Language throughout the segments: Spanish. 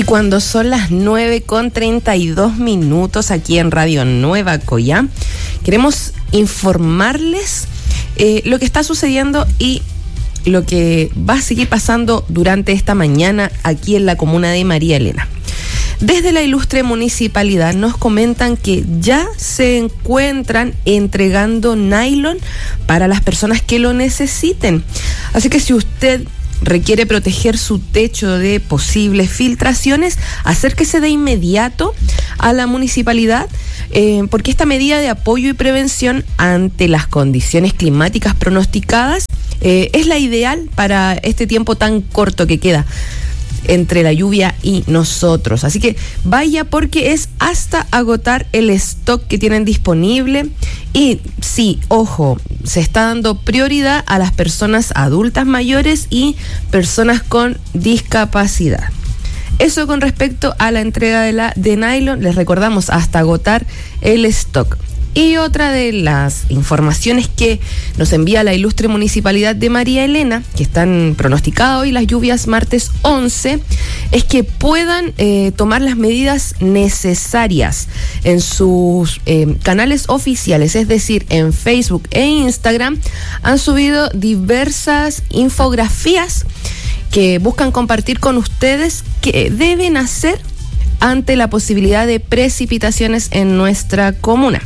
Y cuando son las 9:32 aquí en Radio Nueva Coya, queremos informarles lo que está sucediendo y lo que va a seguir pasando durante esta mañana aquí en la comuna de María Elena. Desde la ilustre municipalidad nos comentan que ya se encuentran entregando nylon para las personas que lo necesiten. Así que si usted requiere proteger su techo de posibles filtraciones, acérquese de inmediato a la municipalidad, porque esta medida de apoyo y prevención ante las condiciones climáticas pronosticadas es la ideal para este tiempo tan corto que queda entre la lluvia y nosotros. Así que vaya, porque es hasta agotar el stock que tienen disponible. Y sí, ojo, se está dando prioridad a las personas adultas mayores y personas con discapacidad. Eso con respecto a la entrega de nylon. Les recordamos, hasta agotar el stock. Y otra de las informaciones que nos envía la ilustre municipalidad de María Elena, que están pronosticadas hoy las lluvias martes 11, es que puedan tomar las medidas necesarias en sus canales oficiales, es decir, en Facebook e Instagram. Han subido diversas infografías que buscan compartir con ustedes qué deben hacer ante la posibilidad de precipitaciones en nuestra comuna.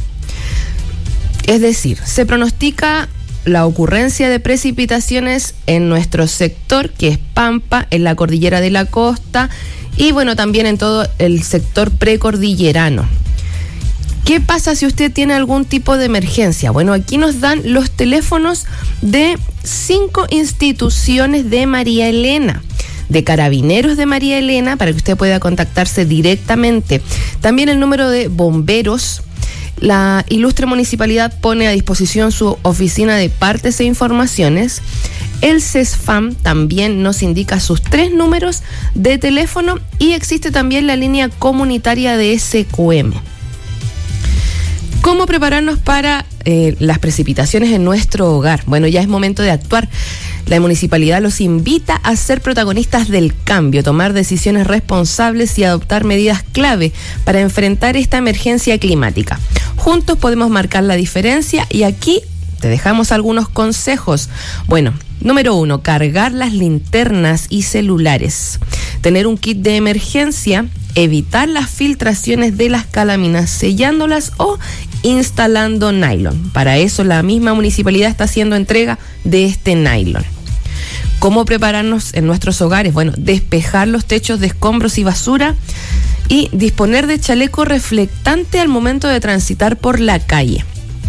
Es decir, se pronostica la ocurrencia de precipitaciones en nuestro sector, que es Pampa, en la cordillera de la costa y bueno, también en todo el sector precordillerano. ¿Qué pasa si usted tiene algún tipo de emergencia? Bueno, aquí nos dan los teléfonos de 5 instituciones de María Elena, de Carabineros de María Elena, para que usted pueda contactarse directamente. También el número de bomberos. La ilustre municipalidad pone a disposición su oficina de partes e informaciones. El CESFAM también nos indica sus 3 números de teléfono y existe también la línea comunitaria de SQM. ¿Cómo prepararnos para las precipitaciones en nuestro hogar? Bueno, ya es momento de actuar. La municipalidad los invita a ser protagonistas del cambio, tomar decisiones responsables y adoptar medidas clave para enfrentar esta emergencia climática. Juntos podemos marcar la diferencia y aquí te dejamos algunos consejos. Bueno, número 1, cargar las linternas y celulares. Tener un kit de emergencia, evitar las filtraciones de las calaminas sellándolas o instalando nylon. Para eso la misma municipalidad está haciendo entrega de este nylon. ¿Cómo prepararnos en nuestros hogares? Bueno, despejar los techos de escombros y basura y disponer de chaleco reflectante al momento de transitar por la calle.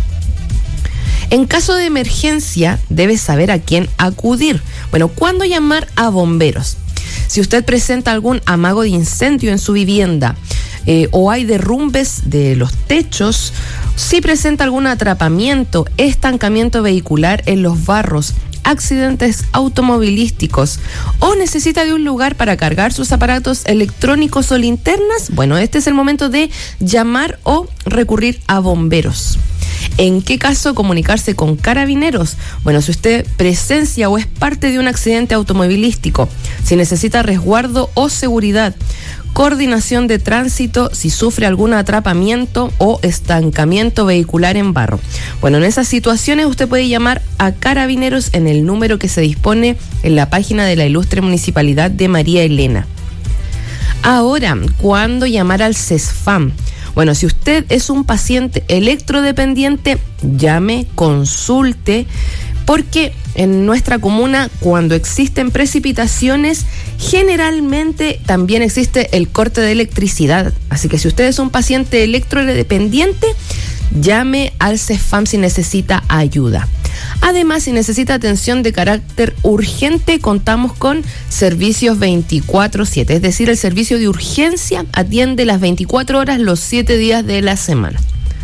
En caso de emergencia, debe saber a quién acudir. Bueno, ¿cuándo llamar a bomberos? Si usted presenta algún amago de incendio en su vivienda o hay derrumbes de los techos, si presenta algún atrapamiento, estancamiento vehicular en los barros, accidentes automovilísticos o necesita de un lugar para cargar sus aparatos electrónicos o linternas, bueno, este es el momento de llamar o recurrir a bomberos. ¿En qué caso comunicarse con Carabineros? Bueno, si usted presencia o es parte de un accidente automovilístico, si necesita resguardo o seguridad, coordinación de tránsito, si sufre algún atrapamiento o estancamiento vehicular en barro. Bueno, en esas situaciones usted puede llamar a Carabineros en el número que se dispone en la página de la ilustre municipalidad de María Elena. Ahora, ¿cuándo llamar al CESFAM? Bueno, si usted es un paciente electrodependiente, llame, consulte, porque en nuestra comuna, cuando existen precipitaciones, generalmente también existe el corte de electricidad. Así que si usted es un paciente electrodependiente, llame al CESFAM si necesita ayuda. Además, si necesita atención de carácter urgente, contamos con servicios 24/7, es decir, el servicio de urgencia atiende las 24 horas los 7 días de la semana.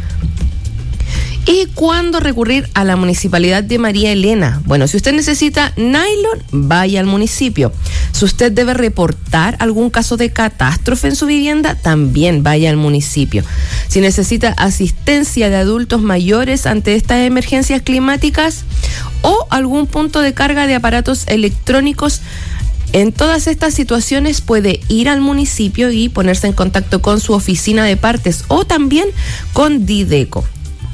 ¿Y cuándo recurrir a la municipalidad de María Elena? Bueno, si usted necesita nylon, vaya al municipio. Si usted debe reportar algún caso de catástrofe en su vivienda, también vaya al municipio. Si necesita asistencia de adultos mayores ante estas emergencias climáticas o algún punto de carga de aparatos electrónicos, En todas estas situaciones puede ir al municipio y ponerse en contacto con su oficina de partes o también con Dideco.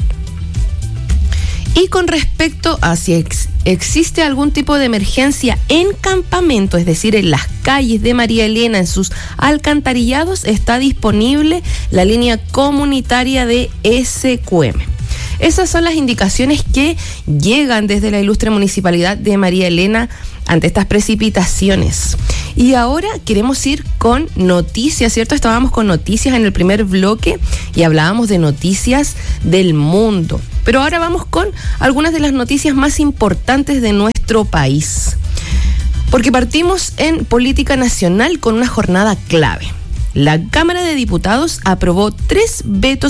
Y con respecto a si existe algún tipo de emergencia en campamento, es decir, en las calles de María Elena, en sus alcantarillados, está disponible la línea comunitaria de SQM. Esas son las indicaciones que llegan desde la ilustre municipalidad de María Elena ante estas precipitaciones. Y ahora queremos ir con noticias, ¿cierto? Estábamos con noticias en el primer bloque y hablábamos de noticias del mundo. Pero ahora vamos con algunas de las noticias más importantes de nuestro país. Porque partimos en política nacional con una jornada clave. La Cámara de Diputados aprobó 3 vetos